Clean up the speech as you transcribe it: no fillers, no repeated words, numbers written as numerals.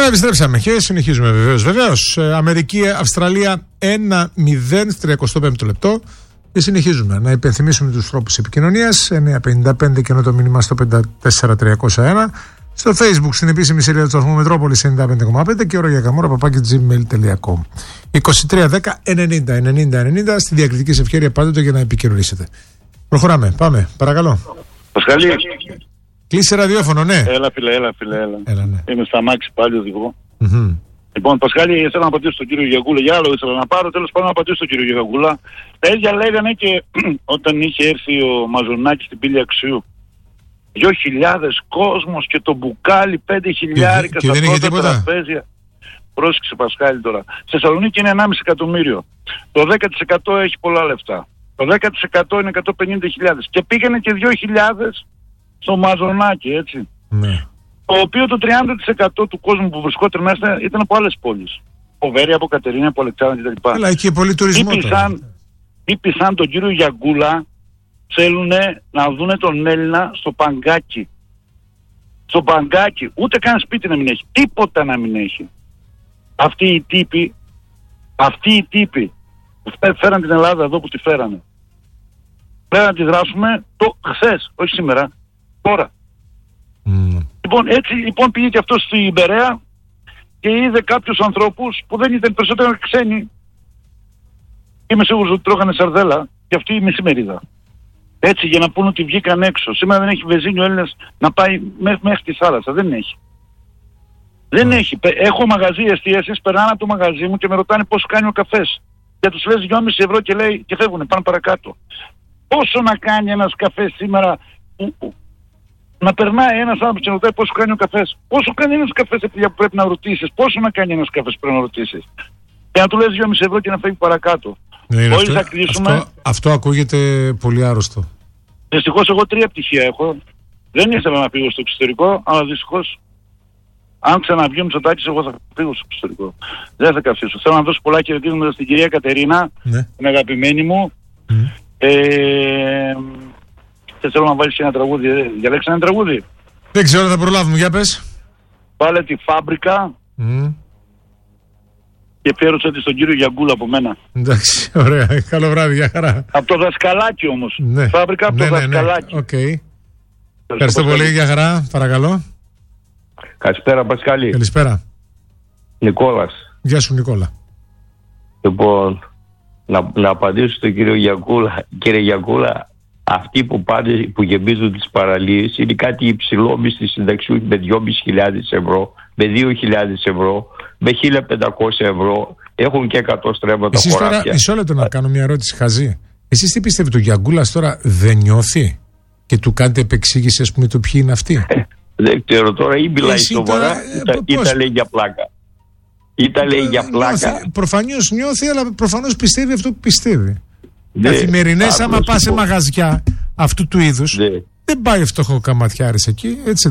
Επιστρέψαμε και συνεχίζουμε βεβαίως. Αμερική, Αυστραλία 1-0 στο 35ο λεπτό. Και συνεχίζουμε να υπενθυμίσουμε τους τρόπους επικοινωνίας. 955 και ενώ το μήνυμα στο 54301. Στο Facebook, στην επίσημη σελίδα του σταθμού Μετρόπολης 95,5 και orayakamora@gmail.com. 2310-90-90-90 στη διακριτική σε ευκαιρία πάντοτε για να επικοινωνήσετε. Προχωράμε. Πάμε. Παρακαλώ. Πασχαλή. Κλείσε ραδιόφωνο, ναι. Έλα, φίλε. Έλα, ναι. Είμαι στα μάξι πάλι οδηγώ. Λοιπόν, Πασχάλη, ήθελα να απαντήσω στον κύριο Γιαγκούλα. Για άλλο ήθελα να πάρω. Τέλος πάντων, να απαντήσω στον κύριο Γιαγκούλα. Τα ίδια λέγανε και όταν είχε έρθει ο Μαζονάκης στην πύλη Αξιού. 2.000 κόσμος και το μπουκάλι 5.000 στα πρώτα τραπέζια. Πρόσεξε, Πασχάλη, τώρα. Στη Θεσσαλονίκη είναι 1,5 εκατομμύριο. Το 10% έχει πολλά λεφτά. Το 10% είναι 150.000. Και πήγαινε και 2.000 στο Μαζονάκι, έτσι. Ναι. Το οποίο το 30% του κόσμου που βρισκόταν μέσα ήταν από άλλες πόλεις. Από Βέρεια, από Κατερίνη, από Αλεξάνδρεια κτλ. Αλλά εκεί πολύ τουρισμό. Ήπησαν τον κύριο Γιαγκούλα, θέλουν να δούνε τον Έλληνα στο Παγκάκι. Στο Παγκάκι, ούτε καν σπίτι να μην έχει, τίποτα να μην έχει. Αυτοί οι τύποι που φέραν την Ελλάδα εδώ που τη φέρανε. Πρέπει να τη δράσουμε χθες, όχι σήμερα, τώρα. Λοιπόν, έτσι λοιπόν πήγε και αυτό στην Περαία και είδε κάποιους ανθρώπους που δεν ήταν περισσότερο ξένοι. Είμαι σίγουρος ότι τρώγανε σαρδέλα και αυτή η μεσημερίδα. Έτσι για να πούνε ότι βγήκαν έξω. Σήμερα δεν έχει βενζίνη ο Έλληνας να πάει μέχρι τη θάλασσα. Δεν έχει. Δεν έχει. Έχω μαγαζί εστίασης, περνάνε από το μαγαζί μου και με ρωτάνε πόσο κάνει ο καφές. Και τους λες 2,5 ευρώ και λέει και φεύγουνε, πάνε παρακάτω. Πόσο να κάνει ένας καφές σήμερα, να περνάει ένας άνθρωπος και να ρωτάει πόσο κάνει ο καφές. Πόσο κάνει ένας καφές που πρέπει να ρωτήσεις, πόσο να κάνει ένας καφές πρέπει να ρωτήσεις. Και να του λες 2,5 ευρώ και να φεύγει παρακάτω. Ναι, θα κλείσουμε. Αυτό ακούγεται πολύ άρρωστο. Δυστυχώς εγώ 3 πτυχία έχω. Δεν ήθελα να πήγω στο εξωτερικό, αλλά δυστυχώς αν ξαναβγεί ο Μητσοτάκης, εγώ θα πήγω στο εξωτερικό. Δεν θα καθίσω. Θέλω να δώσω πολλά χαιρετίσματα στην κυρία Κατερίνα, την αγαπημένη μου. Και θέλω να βάλεις και ένα τραγούδι. Διαλέξα ένα τραγούδι. Δεν ξέρω, θα προλάβουμε. Για πες. Βάλε τη Φάμπρικα. Και αφιέρωσα τη στον κύριο Γιαγκούλα από μένα. Εντάξει, ωραία. Καλό βράδυ, για χαρά. Από το δασκαλάκι όμως. Ναι. Φάμπρικα από το δασκαλάκι. Okay. Ευχαριστώ πολύ, για χαρά. Παρακαλώ. Καλησπέρα, Πασχάλη. Καλησπέρα. Νικόλας. Γεια σου, Νικόλα. Λοιπόν, να απαντήσω στον κύριο Γιαγκούλα. Κύριε Γιαγκούλα, αυτοί που γεμίζουν τις παραλίες είναι κάτι υψηλό μισθή συνταξιούχοι με 2.500 ευρώ, με 2.000 ευρώ, με 1.500 ευρώ. Έχουν και 100 στρέμματα χωράφια. Εσείς τώρα, μισό λεπτό να κάνω μια ερώτηση χαζή. Εσείς τι πιστεύετε, ο Γιαγκούλας τώρα δεν νιώθει και του κάνετε επεξήγηση, ας πούμε, το ποιοι είναι αυτοί? Δεν ξέρω τώρα, ή μιλάει σοβαρά ή τα λέει για πλάκα. Ή τα λέει για πλάκα. Προφανώς νιώθει, αλλά προφανώς πιστεύει αυτό που πιστεύει. Καθημερινές, άμα πας σε μαγαζιά αυτού του είδους, δεν πάει φτωχό καματιάρης εκεί, έτσι.